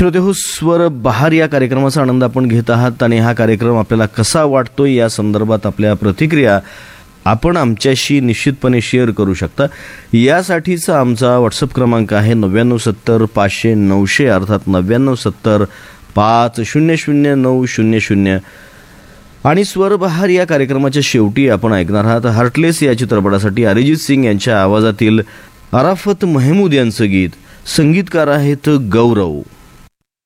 श्रोतेहो, स्वर बहार या कार्यक्रमाचा आनंद आपण घेत आहात आणि हा कार्यक्रम आपल्याला कसा वाटतोय या संदर्भात आपल्या प्रतिक्रिया आपण आमच्याशी निश्चितपणे शेअर करू शकता. यासाठीचा आमचा व्हॉट्सअप क्रमांक आहे 9970 अर्थात 9970500900. आणि स्वरबहार या कार्यक्रमाच्या शेवटी आपण ऐकणार आहात हार्टलेस या चित्रपटासाठी अरिजित सिंग यांच्या आवाजातील अराफत महमूद यांचं गीत. संगीतकार आहेत गौरव.